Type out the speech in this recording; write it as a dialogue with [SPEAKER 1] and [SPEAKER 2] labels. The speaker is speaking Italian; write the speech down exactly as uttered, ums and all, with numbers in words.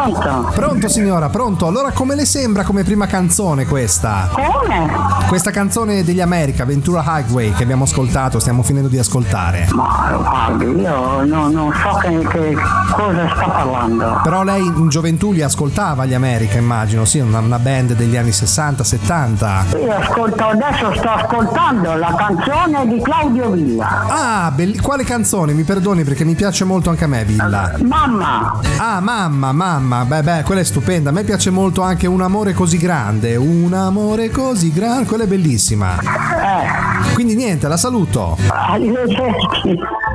[SPEAKER 1] Pronto?
[SPEAKER 2] Pronto signora, pronto. Allora come le sembra come prima canzone questa?
[SPEAKER 1] Come?
[SPEAKER 2] Questa canzone degli America, Ventura Highway, che abbiamo ascoltato, stiamo finendo di ascoltare.
[SPEAKER 1] Ma guardi, io no, non so che, che cosa sta parlando.
[SPEAKER 2] Però lei in gioventù li ascoltava gli America, immagino, sì, una, una band degli anni sessanta settanta.
[SPEAKER 1] Io ascolto, adesso sto ascoltando la canzone di Claudio Villa.
[SPEAKER 2] Ah, be- quale canzone? Mi perdoni perché mi piace molto anche a me Villa.
[SPEAKER 1] Mamma!
[SPEAKER 2] Ah, mamma, mamma, beh, beh, quella è stupenda. A me piace molto anche Un amore così grande. Un amore così grande, quella è bellissima.
[SPEAKER 1] Eh,
[SPEAKER 2] Quindi niente, la saluto.
[SPEAKER 1] arrivederci.